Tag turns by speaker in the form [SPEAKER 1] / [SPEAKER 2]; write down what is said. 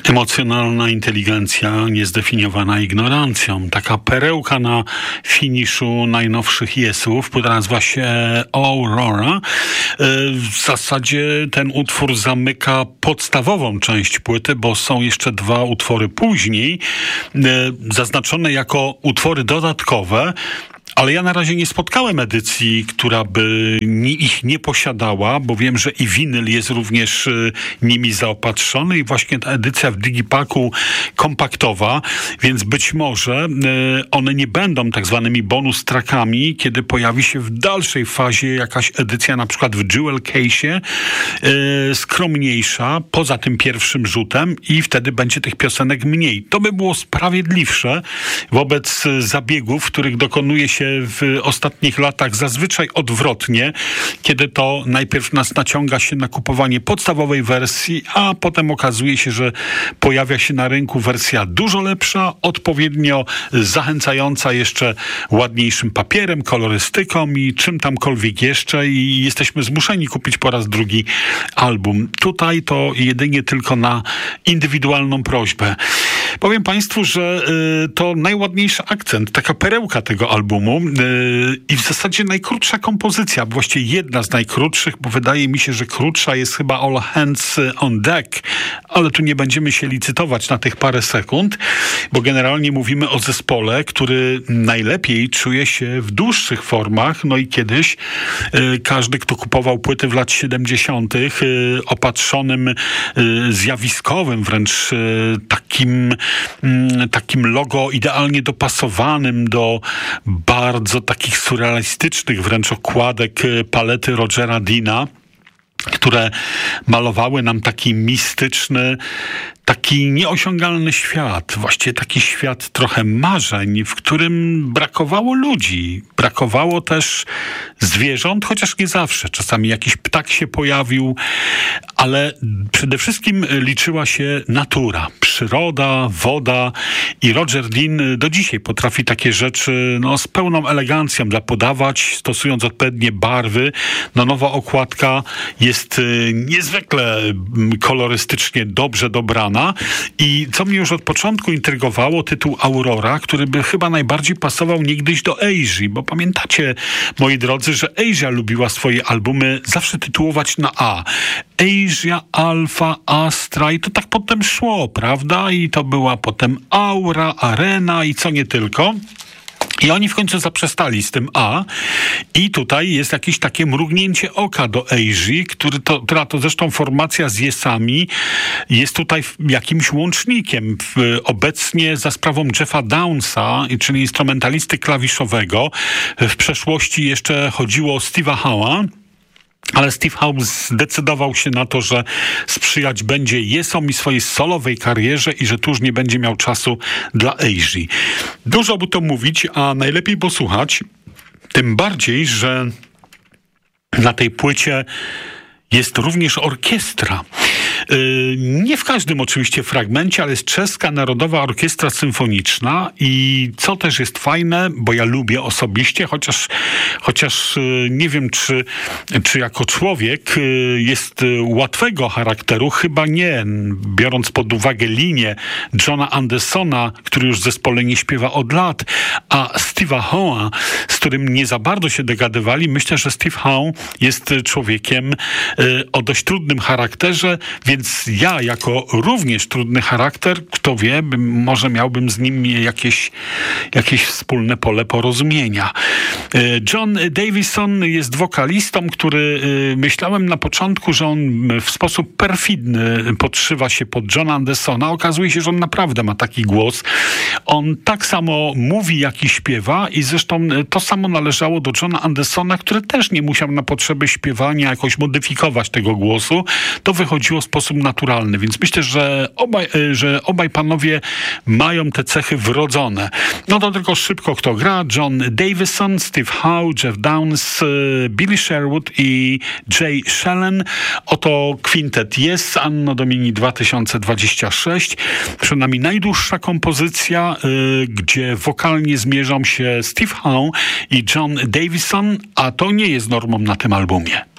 [SPEAKER 1] Emocjonalna inteligencja niezdefiniowana ignorancją. Taka perełka na finiszu najnowszych Yesów, która nazywa się Aurora. W zasadzie ten utwór zamyka podstawową część płyty, bo są jeszcze dwa utwory później, zaznaczone jako utwory dodatkowe. Ale ja na razie nie spotkałem edycji, która by ich nie posiadała, bo wiem, że i winyl jest również nimi zaopatrzony i właśnie ta edycja w digipacku kompaktowa, więc być może one nie będą tak zwanymi bonus trackami, kiedy pojawi się w dalszej fazie jakaś edycja, na przykład w jewel case'ie, skromniejsza, poza tym pierwszym rzutem i wtedy będzie tych piosenek mniej. To by było sprawiedliwsze wobec zabiegów, których dokonuje się w ostatnich latach zazwyczaj odwrotnie, kiedy to najpierw nas naciąga się na kupowanie podstawowej wersji, a potem okazuje się, że pojawia się na rynku wersja dużo lepsza, odpowiednio zachęcająca jeszcze ładniejszym papierem, kolorystyką i czym tamkolwiek jeszcze i jesteśmy zmuszeni kupić po raz drugi album. Tutaj to jedynie tylko na indywidualną prośbę. Powiem Państwu, że to najładniejszy akcent, taka perełka tego albumu i w zasadzie najkrótsza kompozycja, właściwie jedna z najkrótszych, bo wydaje mi się, że krótsza jest chyba All Hands on Deck, ale tu nie będziemy się licytować na tych parę sekund, bo generalnie mówimy o zespole, który najlepiej czuje się w dłuższych formach, no i kiedyś każdy, kto kupował płyty w lat 70. opatrzonym zjawiskowym, wręcz takim logo idealnie dopasowanym do bardzo takich surrealistycznych wręcz okładek palety Rogera Deana, które malowały nam taki mistyczny, taki nieosiągalny świat, właściwie taki świat trochę marzeń, w którym brakowało ludzi. Brakowało też zwierząt, chociaż nie zawsze. Czasami jakiś ptak się pojawił, ale przede wszystkim liczyła się natura, przyroda, woda i Roger Dean do dzisiaj potrafi takie rzeczy z pełną elegancją zapodawać, stosując odpowiednie barwy. Nowa okładka jest niezwykle kolorystycznie dobrze dobrana i co mnie już od początku intrygowało, tytuł Aurora, który by chyba najbardziej pasował niegdyś do Asia, bo pamiętacie, moi drodzy, że Asia lubiła swoje albumy zawsze tytułować na A. Asia, Alpha, Astra i to tak potem szło, prawda? I to była potem Aura, Arena i co nie tylko. I oni w końcu zaprzestali z tym A i tutaj jest jakieś takie mrugnięcie oka do Asia, która to zresztą formacja z Yesami jest tutaj jakimś łącznikiem. Obecnie za sprawą Jeffa Downsa, czyli instrumentalisty klawiszowego, w przeszłości jeszcze chodziło o Steve'a Howe'a, ale Steve Howe zdecydował się na to, że sprzyjać będzie Yesom i swojej solowej karierze i że tu już nie będzie miał czasu dla Asia. Dużo by to mówić, a najlepiej posłuchać, tym bardziej, że na tej płycie jest również orkiestra. Nie w każdym oczywiście fragmencie, ale jest Czeska Narodowa Orkiestra Symfoniczna i co też jest fajne, bo ja lubię osobiście, chociaż nie wiem, czy jako człowiek jest łatwego charakteru, chyba nie, biorąc pod uwagę linię Johna Andersona, który już w zespole nie śpiewa od lat, a Steve'a Howe'a, z którym nie za bardzo się dogadywali. Myślę, że Steve Howe jest człowiekiem o dość trudnym charakterze, więc ja jako również trudny charakter, kto wie, może miałbym z nim jakieś wspólne pole porozumienia. John Davison jest wokalistą, który myślałem na początku, że on w sposób perfidny podszywa się pod Johna Andersona. Okazuje się, że on naprawdę ma taki głos. On tak samo mówi, jak i śpiewa i zresztą to samo należało do Johna Andersona, który też nie musiał na potrzeby śpiewania jakoś modyfikować tego głosu. To wychodziło w sposób naturalny, więc myślę, że obaj panowie mają te cechy wrodzone. To tylko szybko kto gra. John Davison, Steve Howe, Jeff Downes, Billy Sherwood i Jay Shellen. Oto kwintet jest Anno Domini 2026. Przed nami najdłuższa kompozycja, gdzie wokalnie zmierzą się Steve Howe i John Davison, a to nie jest normą na tym albumie.